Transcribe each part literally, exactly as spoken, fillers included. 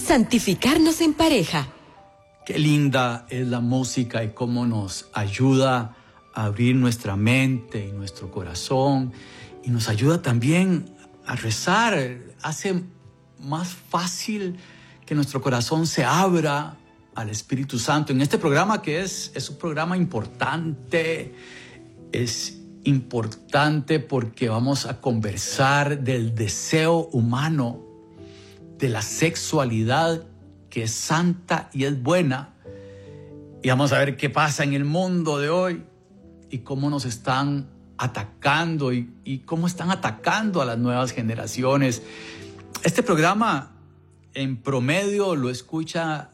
Santificarnos en pareja. Qué linda es la música y cómo nos ayuda a abrir nuestra mente y nuestro corazón, y nos ayuda también a rezar. Hace más fácil que nuestro corazón se abra al Espíritu Santo. En este programa, que es, es un programa importante, es importante porque vamos a conversar del deseo humano, de la sexualidad que es santa y es buena, y vamos a ver qué pasa en el mundo de hoy y cómo nos están atacando y, y cómo están atacando a las nuevas generaciones. Este programa en promedio lo escucha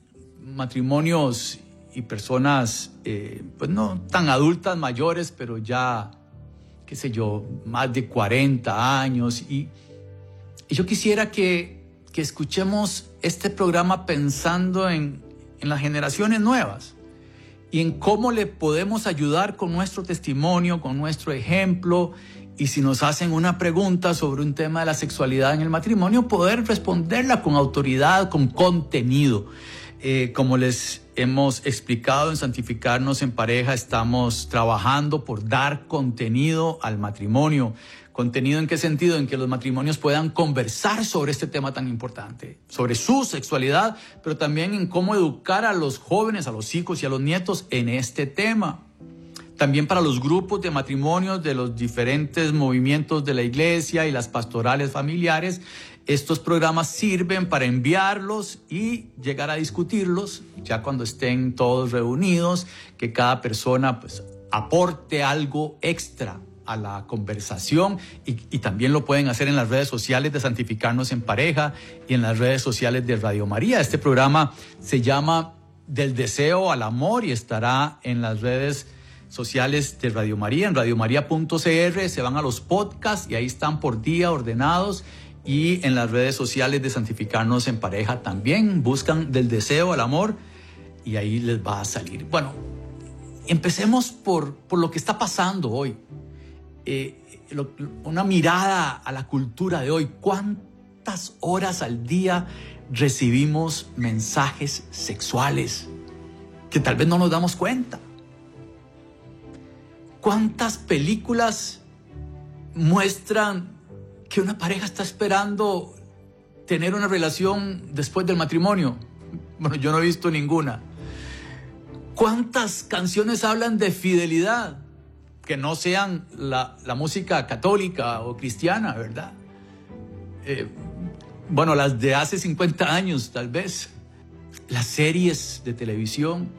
matrimonios y personas eh, pues no tan adultas, mayores, pero ya, qué sé yo, más de cuarenta años, y, y yo quisiera que que escuchemos este programa pensando en, en las generaciones nuevas y en cómo le podemos ayudar con nuestro testimonio, con nuestro ejemplo, y si nos hacen una pregunta sobre un tema de la sexualidad en el matrimonio, poder responderla con autoridad, con contenido. Eh, como les hemos explicado en Santificarnos en Pareja, estamos trabajando por dar contenido al matrimonio. ¿Contenido en qué sentido? En que los matrimonios puedan conversar sobre este tema tan importante, sobre su sexualidad, pero también en cómo educar a los jóvenes, a los hijos y a los nietos en este tema. También para los grupos de matrimonios de los diferentes movimientos de la iglesia y las pastorales familiares, estos programas sirven para enviarlos y llegar a discutirlos, ya cuando estén todos reunidos, que cada persona pues aporte algo extra a la conversación, y, y también lo pueden hacer en las redes sociales de Santificarnos en Pareja y en las redes sociales de Radio María. Este programa se llama Del Deseo al Amor y estará en las redes sociales de Radio María, en radio maría punto c r. Se van a los podcasts y ahí están por día ordenados, y en las redes sociales de Santificarnos en Pareja también buscan Del Deseo al Amor y ahí les va a salir. Bueno, empecemos por, por lo que está pasando hoy. Eh, lo, una mirada a la cultura de hoy. ¿Cuántas horas al día recibimos mensajes sexuales que tal vez no nos damos cuenta? ¿Cuántas películas muestran que una pareja está esperando tener una relación después del matrimonio? Bueno, yo no he visto ninguna. ¿Cuántas canciones hablan de fidelidad que no sean la, la música católica o cristiana, verdad? Eh, bueno, las de hace cincuenta años, tal vez. Las series de televisión.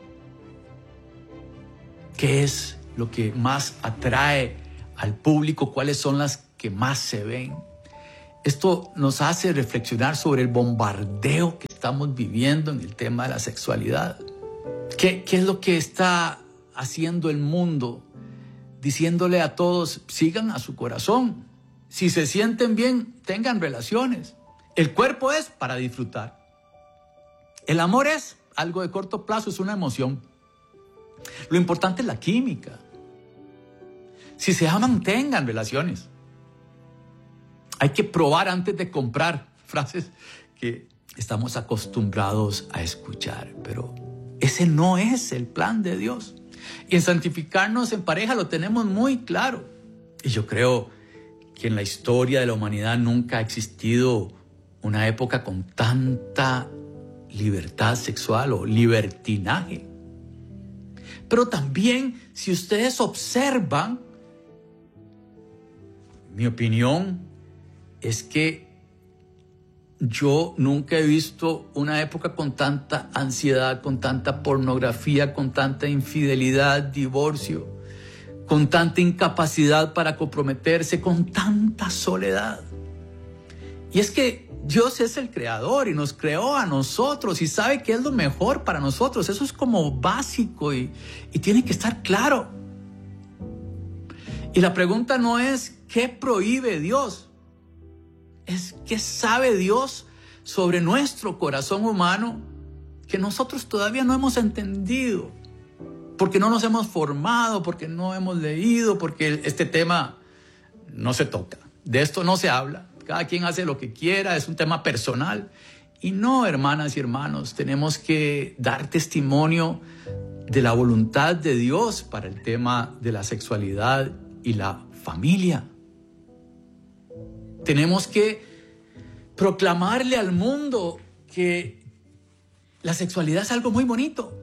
¿Qué es lo que más atrae al público? ¿Cuáles son las que más se ven? Esto nos hace reflexionar sobre el bombardeo que estamos viviendo en el tema de la sexualidad. ¿Qué, qué es lo que está haciendo el mundo? Diciéndole a todos, sigan a su corazón. Si se sienten bien, tengan relaciones. El cuerpo es para disfrutar. El amor es algo de corto plazo, es una emoción. Lo importante es la química. Si se aman, tengan relaciones. Hay que probar antes de comprar. Frases que estamos acostumbrados a escuchar, pero ese no es el plan de Dios. Y en Santificarnos en Pareja lo tenemos muy claro. Y yo creo que en la historia de la humanidad nunca ha existido una época con tanta libertad sexual o libertinaje. Pero también, si ustedes observan, mi opinión es que yo nunca he visto una época con tanta ansiedad, con tanta pornografía, con tanta infidelidad, divorcio, con tanta incapacidad para comprometerse, con tanta soledad. Y es que Dios es el creador y nos creó a nosotros y sabe qué es lo mejor para nosotros. Eso es como básico y, y tiene que estar claro. Y la pregunta no es ¿qué prohíbe Dios? Es ¿qué sabe Dios sobre nuestro corazón humano que nosotros todavía no hemos entendido? Porque no nos hemos formado, porque no hemos leído, porque este tema no se toca. De esto no se habla. Cada quien hace lo que quiera, es un tema personal. Y no, hermanas y hermanos, tenemos que dar testimonio de la voluntad de Dios para el tema de la sexualidad y la familia. Tenemos que proclamarle al mundo que la sexualidad es algo muy bonito.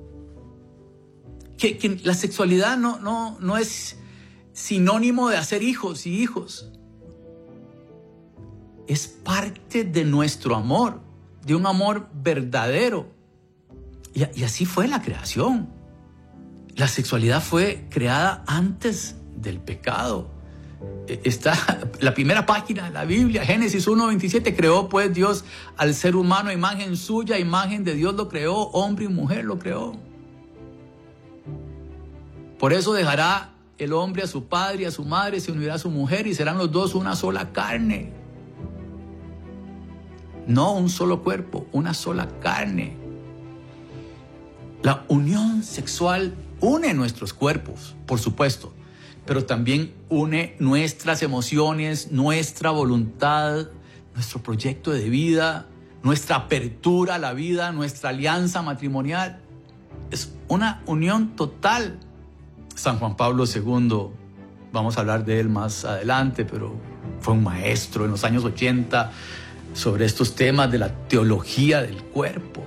Que, que la sexualidad no, no, no es sinónimo de hacer hijos y hijos. Es parte de nuestro amor, de un amor verdadero. Y, y así fue la creación. La sexualidad fue creada antes del pecado. Está la primera página de la Biblia, Génesis uno veintisiete, creó pues Dios al ser humano a imagen suya, imagen de Dios lo creó, hombre y mujer lo creó. Por eso dejará el hombre a su padre y a su madre, se unirá a su mujer y serán los dos una sola carne. No un solo cuerpo, una sola carne. La unión sexual une nuestros cuerpos, por supuesto, pero también une nuestras emociones, nuestra voluntad, nuestro proyecto de vida, nuestra apertura a la vida, nuestra alianza matrimonial. Es una unión total. San Juan Pablo segundo, vamos a hablar de él más adelante, pero fue un maestro en los años ochenta sobre estos temas de la teología del cuerpo.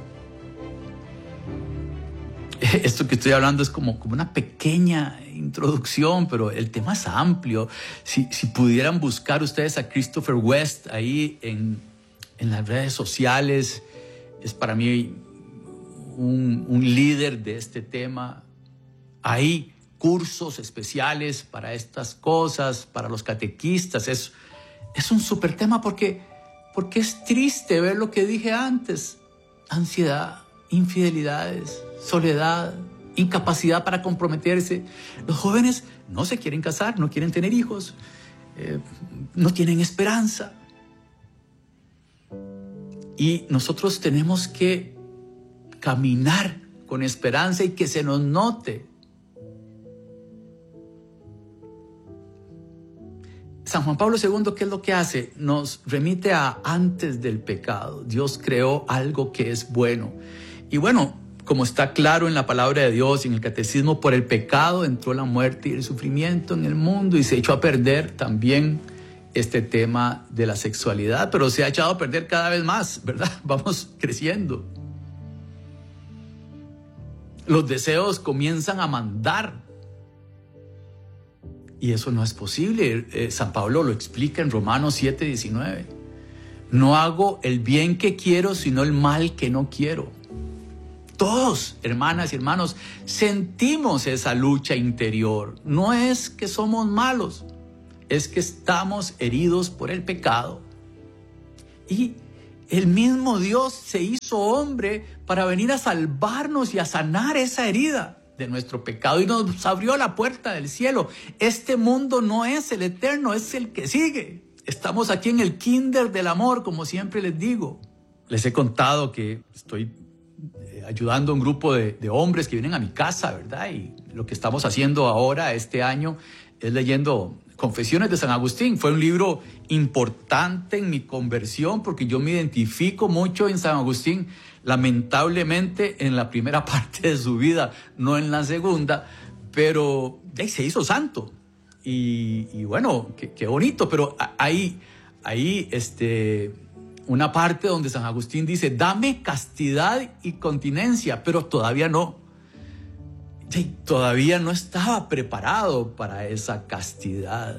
Esto que estoy hablando es como, como una pequeña introducción, pero el tema es amplio. Si, si pudieran buscar ustedes a Christopher West ahí en, en las redes sociales, es para mí un, un líder de este tema. Hay cursos especiales para estas cosas, para los catequistas. Es, es un súper tema porque, porque es triste ver lo que dije antes. Ansiedad, infidelidades, soledad, incapacidad para comprometerse. Los jóvenes no se quieren casar, no quieren tener hijos, eh, no tienen esperanza. Y nosotros tenemos que caminar con esperanza y que se nos note. San Juan Pablo segundo, ¿qué es lo que hace? Nos remite a antes del pecado. Dios creó algo que es bueno. Y bueno, como está claro en la palabra de Dios y en el catecismo, por el pecado entró la muerte y el sufrimiento en el mundo y se echó a perder también este tema de la sexualidad, pero se ha echado a perder cada vez más, ¿verdad? Vamos creciendo. Los deseos comienzan a mandar. Y eso no es posible. Eh, San Pablo lo explica en Romanos siete diecinueve. No hago el bien que quiero, sino el mal que no quiero. Todos, hermanas y hermanos, sentimos esa lucha interior. No es que somos malos, es que estamos heridos por el pecado. Y el mismo Dios se hizo hombre para venir a salvarnos y a sanar esa herida de nuestro pecado y nos abrió la puerta del cielo. Este mundo no es el eterno, es el que sigue. Estamos aquí en el kinder del amor, como siempre les digo. Les he contado que estoy ayudando a un grupo de, de hombres que vienen a mi casa, ¿verdad? Y lo que estamos haciendo ahora, este año, es leyendo Confesiones de San Agustín. Fue un libro importante en mi conversión porque yo me identifico mucho en San Agustín, lamentablemente en la primera parte de su vida, no en la segunda, pero hey, se hizo santo. Y, y bueno, qué, qué bonito, pero ahí, ahí este... una parte donde San Agustín dice, dame castidad y continencia, pero todavía no. Sí, todavía no estaba preparado para esa castidad.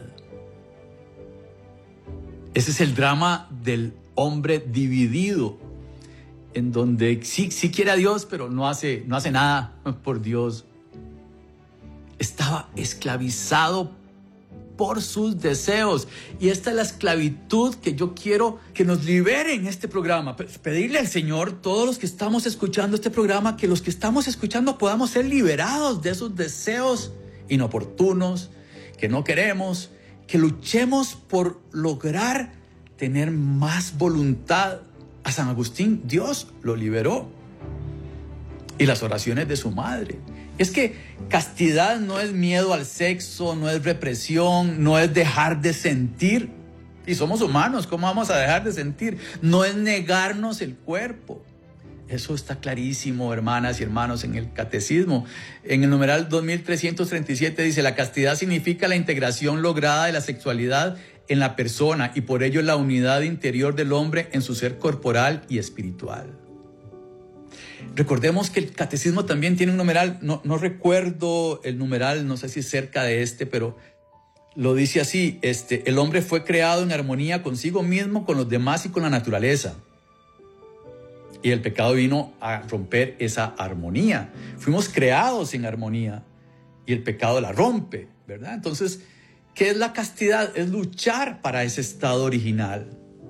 Ese es el drama del hombre dividido, en donde sí, sí quiere a Dios, pero no hace, no hace nada por Dios. Estaba esclavizado por sus deseos. Y esta es la esclavitud que yo quiero que nos libere en este programa. Pedirle al Señor, todos los que estamos escuchando este programa, que los que estamos escuchando podamos ser liberados de esos deseos inoportunos que no queremos, que luchemos por lograr tener más voluntad. A San Agustín Dios lo liberó. Y las oraciones de su madre. Es que castidad no es miedo al sexo, no es represión, no es dejar de sentir. Y somos humanos, ¿cómo vamos a dejar de sentir? No es negarnos el cuerpo. Eso está clarísimo, hermanas y hermanos, en el Catecismo. En el numeral dos mil trescientos treinta y siete dice: la castidad significa la integración lograda de la sexualidad en la persona y por ello la unidad interior del hombre en su ser corporal y espiritual. Recordemos que el Catecismo también tiene un numeral, no, no recuerdo el numeral, no sé si es cerca de este, pero lo dice así: este, el hombre fue creado en armonía consigo mismo, con los demás y con la naturaleza. Y el pecado vino a romper esa armonía. Fuimos creados en armonía y el pecado la rompe, ¿verdad? Entonces, ¿qué es la castidad? Es luchar para ese estado original.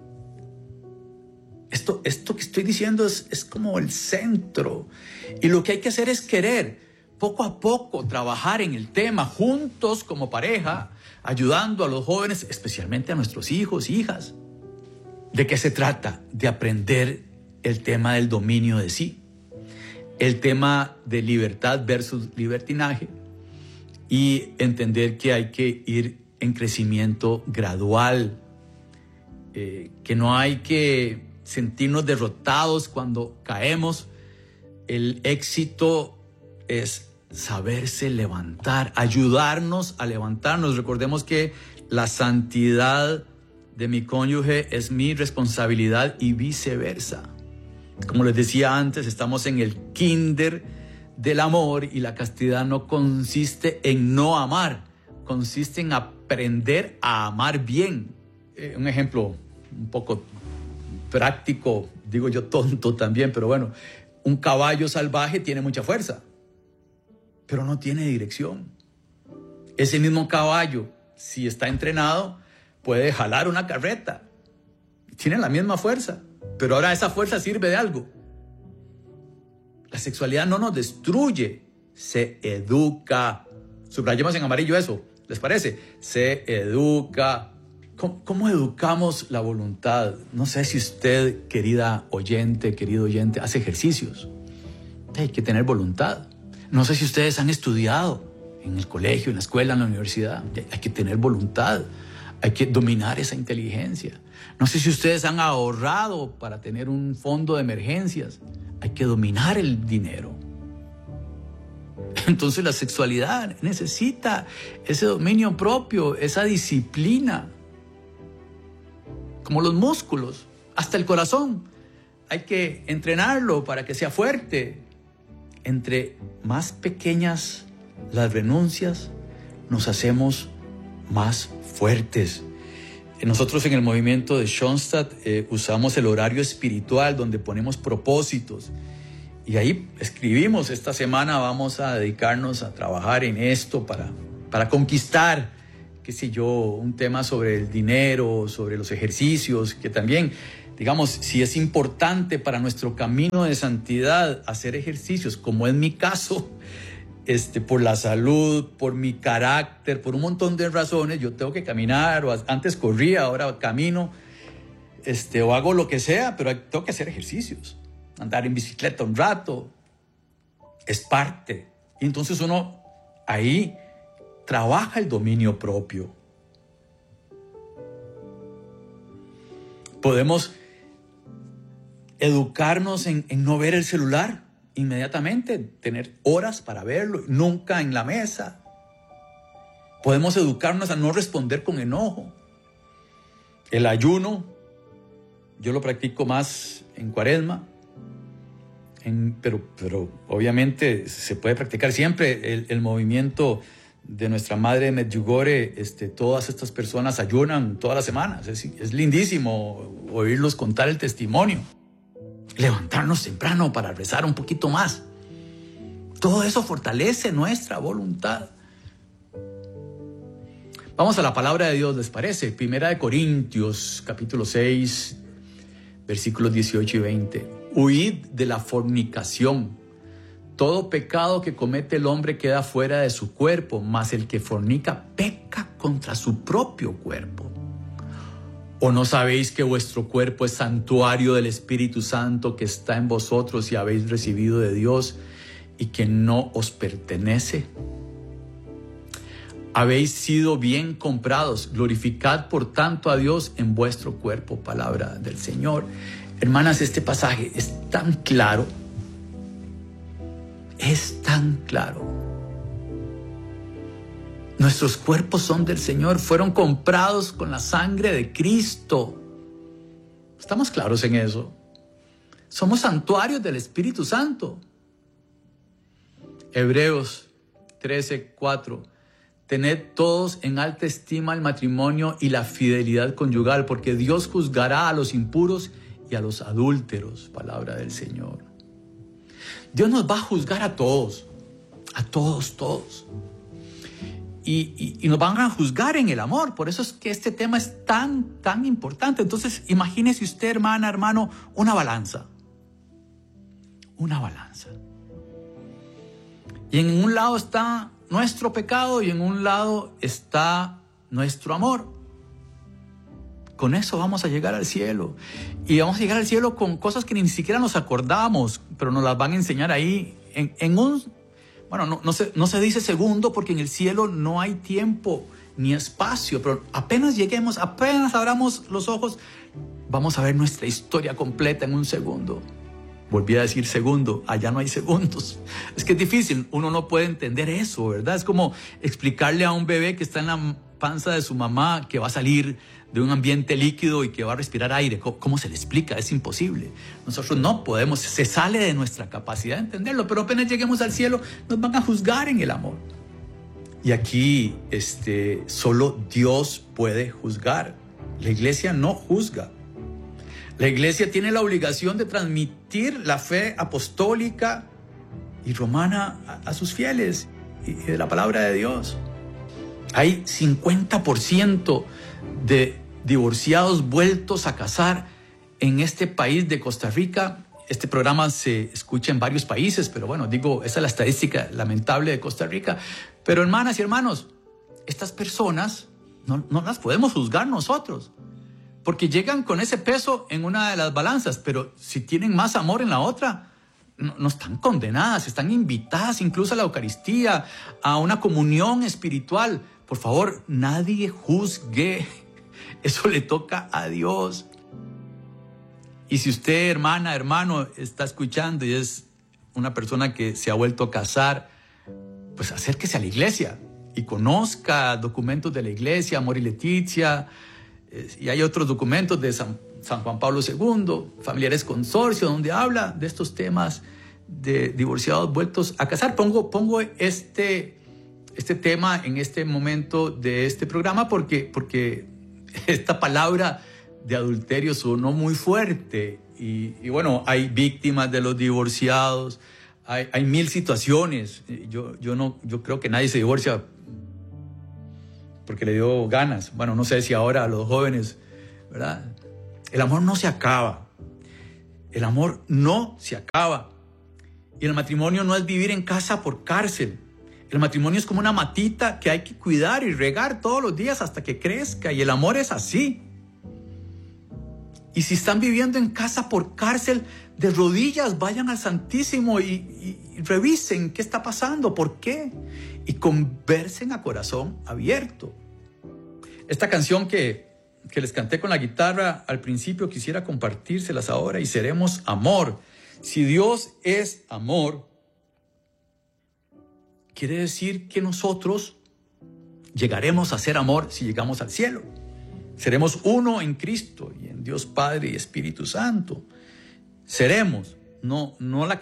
Esto, esto que estoy diciendo es, es como el centro. Y lo que hay que hacer es querer, poco a poco, trabajar en el tema, juntos como pareja, ayudando a los jóvenes, especialmente a nuestros hijos, hijas. ¿De qué se trata? De aprender el tema del dominio de sí, el tema de libertad versus libertinaje y entender que hay que ir en crecimiento gradual, eh, que no hay que sentirnos derrotados cuando caemos. El éxito es saberse levantar, ayudarnos a levantarnos. Recordemos que la santidad de mi cónyuge es mi responsabilidad y viceversa. Como les decía antes, estamos en el kinder del amor y la castidad no consiste en no amar, consiste en aprender a amar bien. Eh, un ejemplo un poco práctico, digo yo tonto también, pero bueno, un caballo salvaje tiene mucha fuerza, pero no tiene dirección. Ese mismo caballo, si está entrenado, puede jalar una carreta. Tiene la misma fuerza, pero ahora esa fuerza sirve de algo. La sexualidad no nos destruye, se educa. Subrayemos en amarillo eso, ¿les parece? Se educa. ¿Cómo, cómo educamos la voluntad? No sé si usted, querida oyente, querido oyente, hace ejercicios. Hay que tener voluntad. No sé si ustedes han estudiado en el colegio, en la escuela, en la universidad. Hay que tener voluntad. Hay que dominar esa inteligencia. No sé si ustedes han ahorrado para tener un fondo de emergencias. Hay que dominar el dinero. Entonces la sexualidad necesita ese dominio propio, esa disciplina. Como los músculos, hasta el corazón. Hay que entrenarlo para que sea fuerte. Entre más pequeñas las renuncias, nos hacemos más fuertes. Nosotros en el movimiento de Schoenstatt eh, usamos el horario espiritual donde ponemos propósitos y ahí escribimos: esta semana vamos a dedicarnos a trabajar en esto para, para conquistar, qué sé yo, un tema sobre el dinero, sobre los ejercicios, que también, digamos, si es importante para nuestro camino de santidad hacer ejercicios, como es mi caso, Este, por la salud, por mi carácter, por un montón de razones, yo tengo que caminar, o antes corría, ahora camino, este, o hago lo que sea, pero tengo que hacer ejercicios, andar en bicicleta un rato, es parte. Y entonces uno ahí trabaja el dominio propio. Podemos educarnos en, en no ver el celular inmediatamente, tener horas para verlo, nunca en la mesa. Podemos educarnos a no responder con enojo. El ayuno, yo lo practico más en Cuaresma, en, pero, pero obviamente se puede practicar siempre. El, el movimiento de nuestra madre de Medjugorje, este, todas estas personas ayunan todas las semanas. Es, es lindísimo oírlos contar el testimonio. Levantarnos temprano para rezar un poquito más. Todo eso fortalece nuestra voluntad. Vamos a la palabra de Dios, ¿les parece? Primera de Corintios, capítulo seis, versículos dieciocho y veinte. Huid de la fornicación. Todo pecado que comete el hombre queda fuera de su cuerpo, mas el que fornica peca contra su propio cuerpo. ¿O no sabéis que vuestro cuerpo es santuario del Espíritu Santo que está en vosotros y habéis recibido de Dios y que no os pertenece? habéis sido bien comprados. Glorificad por tanto a Dios en vuestro cuerpo. Palabra del Señor. Hermanas, este pasaje es tan claro. Es tan claro. Nuestros cuerpos son del Señor. Fueron comprados con la sangre de Cristo. ¿Estamos claros en eso? Somos santuarios del Espíritu Santo. Hebreos trece, cuatro. Tened todos en alta estima el matrimonio y la fidelidad conyugal, porque Dios juzgará a los impuros y a los adúlteros. Palabra del Señor. Dios nos va a juzgar a todos, a todos, todos. Y, y, y nos van a juzgar en el amor. Por eso es que este tema es tan, tan importante. Entonces, imagínese usted, hermana, hermano, una balanza. Una balanza. Y en un lado está nuestro pecado y en un lado está nuestro amor. Con eso vamos a llegar al cielo. Y vamos a llegar al cielo con cosas que ni siquiera nos acordamos, pero nos las van a enseñar ahí en, en un... Bueno, no, no, se, no se dice segundo porque en el cielo no hay tiempo ni espacio, pero apenas lleguemos, apenas abramos los ojos, vamos a ver nuestra historia completa en un segundo. Volví a decir segundo, allá no hay segundos. Es que es difícil, uno no puede entender eso, ¿verdad? Es como explicarle a un bebé que está en la panza de su mamá que va a salir de un ambiente líquido y que va a respirar aire. ¿Cómo, cómo se le explica? Es imposible. Nosotros no podemos, se sale de nuestra capacidad de entenderlo, pero apenas lleguemos al cielo nos van a juzgar en el amor. Y aquí este, solo Dios puede juzgar. La iglesia no juzga. La iglesia tiene la obligación de transmitir la fe apostólica y romana a, a sus fieles y, y de la palabra de Dios. Hay cincuenta por ciento de divorciados vueltos a casar en este país de Costa Rica. Este programa se escucha en varios países, pero bueno, digo, esa es la estadística lamentable de Costa Rica. Pero hermanas y hermanos, estas personas no, no las podemos juzgar nosotros, porque llegan con ese peso en una de las balanzas, pero si tienen más amor en la otra, no, no están condenadas, están invitadas incluso a la Eucaristía, a una comunión espiritual. Por favor, nadie juzgue. Eso le toca a Dios. Y si usted, hermana, hermano, está escuchando y es una persona que se ha vuelto a casar, pues acérquese a la iglesia y conozca documentos de la iglesia, Amor y Leticia, eh, y hay otros documentos de San, San Juan Pablo segundo, Familiares Consorcio, donde habla de estos temas de divorciados vueltos a casar. Pongo, pongo este, este tema en este momento de este programa porque, porque esta palabra de adulterio sonó muy fuerte y, y bueno, hay víctimas de los divorciados, hay, hay mil situaciones. Yo, yo, no, yo creo que nadie se divorcia porque le dio ganas. Bueno, no sé si ahora a los jóvenes, ¿verdad? El amor no se acaba. El amor no se acaba. Y el matrimonio no es vivir en casa por cárcel. El matrimonio es como una matita que hay que cuidar y regar todos los días hasta que crezca. Y el amor es así. Y si están viviendo en casa por cárcel, de rodillas vayan al Santísimo y, y, y revisen qué está pasando, por qué. Y conversen a corazón abierto. Esta canción que, que les canté con la guitarra al principio, quisiera compartírselas ahora. Y seremos amor. Si Dios es amor, quiere decir que nosotros llegaremos a ser amor si llegamos al cielo. Seremos uno en Cristo y en Dios Padre y Espíritu Santo. Seremos, no, no la